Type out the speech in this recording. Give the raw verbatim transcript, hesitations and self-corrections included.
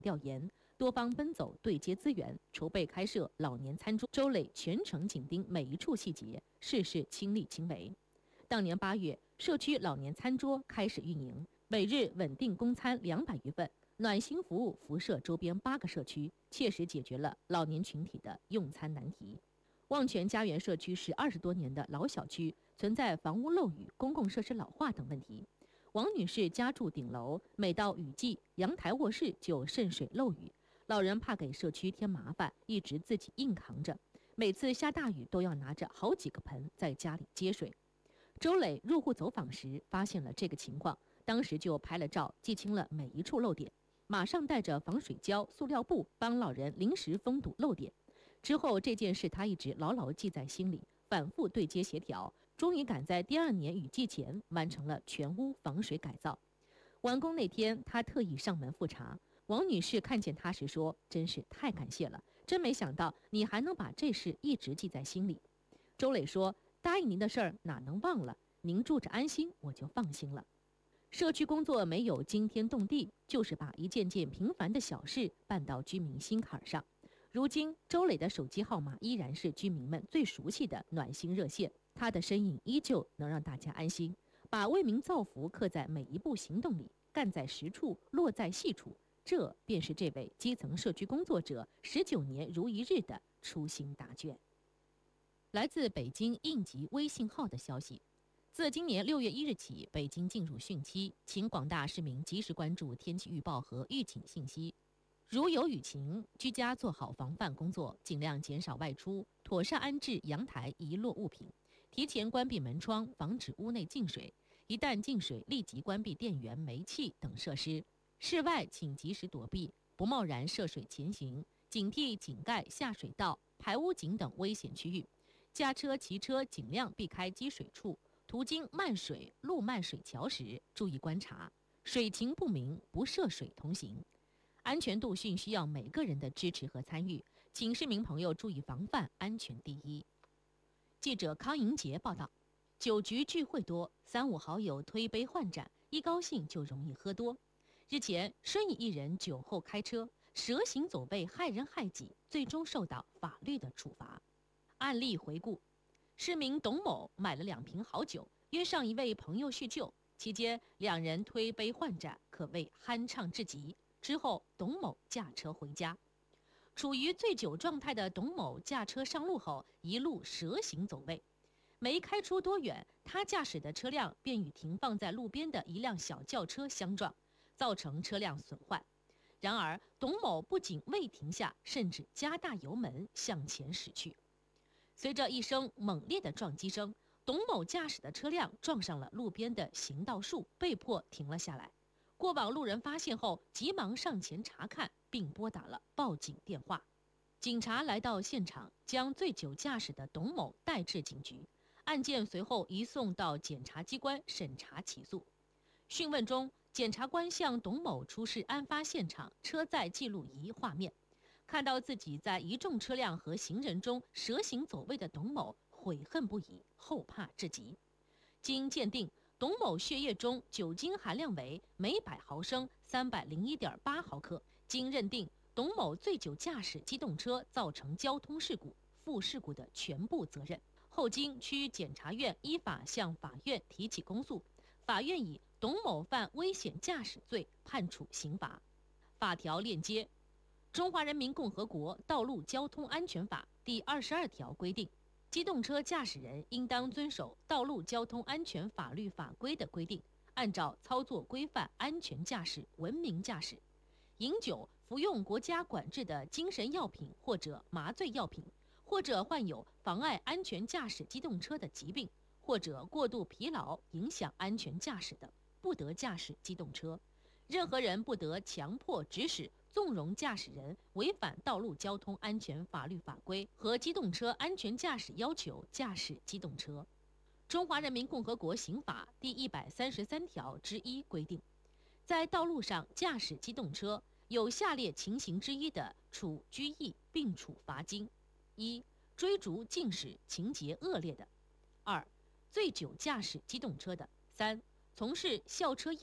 调研，多方奔走对接资源，筹备开设老年餐桌。周磊全程紧盯每一处细节，事事亲力亲为。当年八月，社区老年餐桌开始运营，每日稳定供餐两百余份，暖心服务辐射周边八个社区，切实解决了老年群体的用餐难题。望泉家园社区是二十多年的老小区，存在房屋漏雨、公共设施老化等问题。王女士家住顶楼，每到雨季，阳台卧室就渗水漏雨，老人怕给社区添麻烦，一直自己硬扛着。每次下大雨都要拿着好几个盆在家里接水。周磊入户走访时发现了这个情况，当时就拍了照，记清了每一处漏点，马上带着防水胶、塑料布帮老人临时封堵漏点。之后这件事他一直牢牢记在心里，反复对接协调，终于赶在第二年雨季前完成了全屋防水改造。完工那天，他特意上门复查。王女士看见他时说：“真是太感谢了，真没想到你还能把这事一直记在心里。”周磊说：“答应您的事儿哪能忘了？您住着安心，我就放心了。”社区工作没有惊天动地，就是把一件件平凡的小事办到居民心坎上。如今，周磊的手机号码依然是居民们最熟悉的暖心热线，他的身影依旧能让大家安心。把为民造福刻在每一步行动里，干在实处，落在细处，这便是这位基层社区工作者十九年如一日的初心答卷。来自北京应急微信号的消息，自今年六月一日起，北京进入汛期，请广大市民及时关注天气预报和预警信息。如有雨情，居家做好防范工作，尽量减少外出，妥善安置阳台遗落物品，提前关闭门窗，防止屋内进水。一旦进水，立即关闭电源、煤气等设施。室外请及时躲避，不贸然涉水前行，警惕井盖、下水道、排污井等危险区域。驾车、骑车尽量避开积水处，途经漫水、路漫水桥时，注意观察，水情不明，不涉水同行。安全度汛需要每个人的支持和参与，请市民朋友注意防范，安全第一。记者康莹杰报道，酒局聚会多，三五好友推杯换盏，一高兴就容易喝多。日前，顺义一人酒后开车，蛇行走位害人害己，最终受到法律的处罚。案例回顾：市民董某买了两瓶好酒，约上一位朋友叙旧，期间两人推杯换盏，可谓酣畅至极。之后，董某驾车回家。处于醉酒状态的董某驾车上路后，一路蛇行走位，没开出多远，他驾驶的车辆便与停放在路边的一辆小轿车相撞，造成车辆损坏。然而，董某不仅未停下，甚至加大油门向前驶去。随着一声猛烈的撞击声，董某驾驶的车辆撞上了路边的行道树，被迫停了下来。过往路人发现后，急忙上前查看，并拨打了报警电话。警察来到现场，将醉酒驾驶的董某带至警局，案件随后移送到检察机关审查起诉。讯问中，检察官向董某出示案发现场车载记录仪画面，看到自己在一众车辆和行人中蛇行走位的董某悔恨不已，后怕至极。经鉴定，董某血液中酒精含量为每百毫升三百零一点八毫克，经认定，董某醉酒驾驶机动车造成交通事故，负事故的全部责任。后经区检察院依法向法院提起公诉，法院以董某犯危险驾驶罪判处刑罚。法条链接：中华人民共和国道路交通安全法第二十二条规定，机动车驾驶人应当遵守道路交通安全法律法规的规定，按照操作规范安全驾驶、文明驾驶。饮酒、服用国家管制的精神药品或者麻醉药品，或者患有妨碍安全驾驶机动车的疾病，或者过度疲劳影响安全驾驶的，不得驾驶机动车。任何人不得强迫指使、纵容驾驶人违反道路交通安全法律法规和机动车安全驾驶要求驾驶机动车。中华人民共和国刑法第一百三十三条之一规定，在道路上驾驶机动车有下列情形之一的，处拘役并处罚金：一、追逐竞驶情节恶劣的；二、醉酒驾驶机动车的；三、从事校车